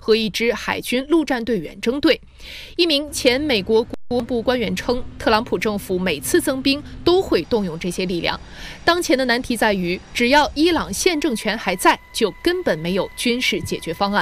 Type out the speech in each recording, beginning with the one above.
和一支海军陆战队员争对。一名前美国国防部官员称，特朗普政府每次增兵都会动用这些力量。当前的难题在于，只要伊朗现政权还在，就根本没有军事解决方案。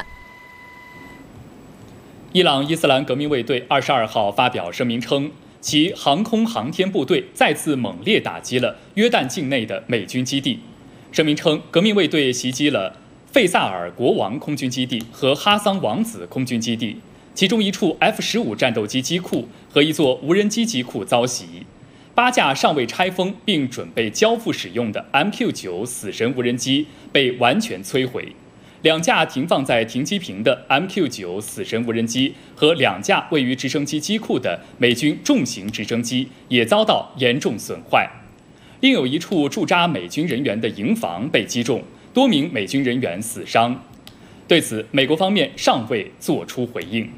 伊朗伊斯兰革命卫队22号发表声明称，其航空航天部队再次猛烈打击了约旦境内的美军基地。声明称，革命卫队袭击了费萨尔国王空军基地和哈桑王子空军基地，其中一处 F-15战斗机机库和一座无人机机库遭袭。8架尚未拆封并准备交付使用的 MQ-9死神无人机被完全摧毁。2架停放在停机坪的 MQ-9死神无人机和2架位于直升机机库的美军重型直升机也遭到严重损坏。另有一处驻扎美军人员的营房被击中，多名美军人员死伤。对此，美国方面尚未作出回应。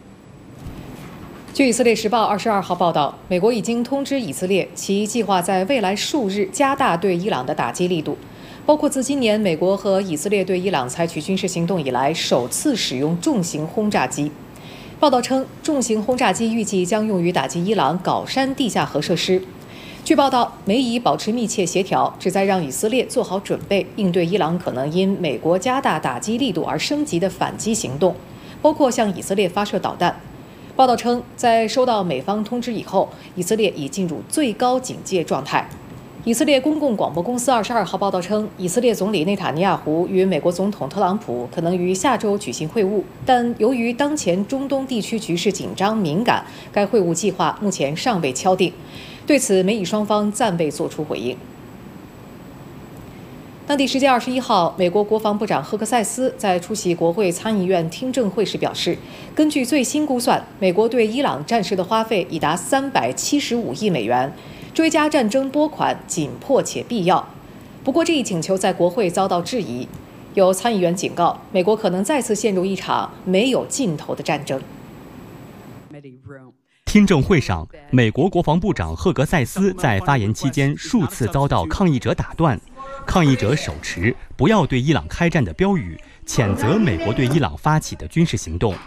据以色列时报22号报道，美国已经通知以色列，其计划在未来数日加大对伊朗的打击力度，包括自今年美国和以色列对伊朗采取军事行动以来首次使用重型轰炸机。报道称，重型轰炸机预计将用于打击伊朗镐山地下核设施。据报道，美以保持密切协调，旨在让以色列做好准备，应对伊朗可能因美国加大打击力度而升级的反击行动，包括向以色列发射导弹。报道称，在收到美方通知以后，以色列已进入最高警戒状态。以色列公共广播公司22号报道称，以色列总理内塔尼亚胡与美国总统特朗普可能于下周举行会晤，但由于当前中东地区局势紧张敏感，该会晤计划目前尚未敲定。对此，美以双方暂未作出回应。当地时间21号，美国国防部长赫克塞斯在出席国会参议院听证会时表示，根据最新估算，美国对伊朗战事的花费已达375亿美元，追加战争拨款紧迫且必要。不过，这一请求在国会遭到质疑，有参议员警告，美国可能再次陷入一场没有尽头的战争。 听证会上，美国国防部长赫格塞斯在发言期间数次遭到抗议者打断。抗议者手持“不要对伊朗开战”的标语，谴责美国对伊朗发起的军事行动。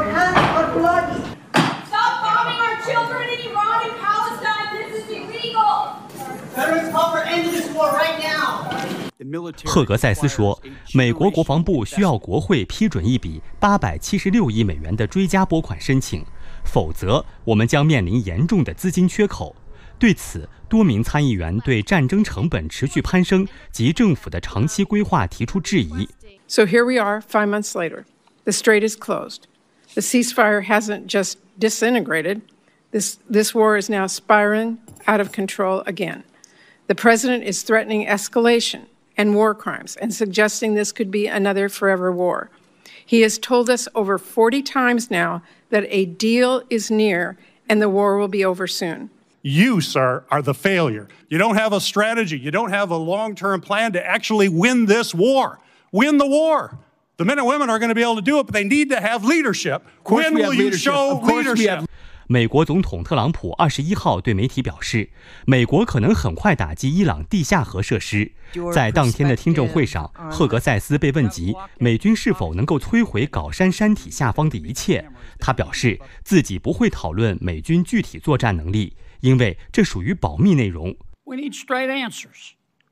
赫格塞斯说，美国国防部需要国会批准一笔876亿美元的追加拨款申请，否则我们将面临严重的资金缺口。对此，多名参议员对战争成本持续攀升及政府的长期规划提出质疑。 So here we are 5 months later. The strait is closed. The ceasefire hasn't just disintegrated. This war is now spiraling out of control again. The president is threatening escalation and war crimes and suggesting this could be another forever war. He has told us over 40 times now that a deal is near and the war will be over soon.You, sir, are the failure. You don't have a strategy. You don't have a long-term plan to actually win this war. Win the war. The men and women are going to be able to do it, but they need to have leadership. When will you show leadership? 美国总统特朗普21号对媒体表示，美国可能很快打击伊朗地下核设施。在当天的听证会上，赫格塞斯被问及美军是否能够摧毁镐山山体下方的一切，他表示自己不会讨论美军具体作战能力，因为这属于保密内容。 We need straight answers.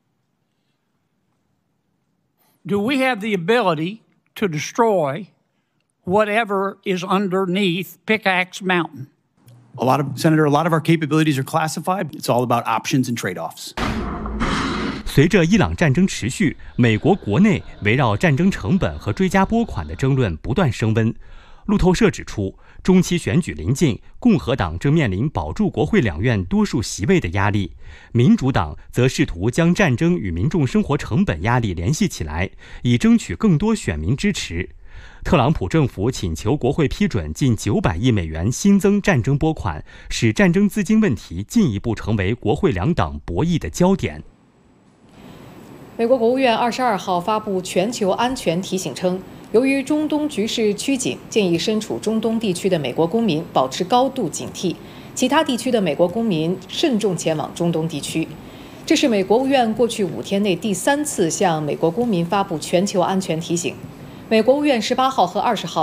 Do we have the ability to destroy whatever is underneath Pickaxe Mountain? Senator, a lot of our capabilities are classified. It's all about options and trade-offs. 随着伊朗战争持续，美国国内围绕战争成本和追加拨款的争论不断升温。路透社指出，中期选举临近，共和党正面临保住国会两院多数席位的压力，民主党则试图将战争与民众生活成本压力联系起来，以争取更多选民支持。特朗普政府请求国会批准近900亿美元新增战争拨款，使战争资金问题进一步成为国会两党博弈的焦点。 美国国务院22号发布全球安全提醒称，由于中东局势趋紧，建议身处中东地区的美国公民保持高度警惕，其他地区的美国公民慎重前往中东地区。这是美国务院过去5天内第3次向美国公民发布全球安全提醒。美国务院18号和20号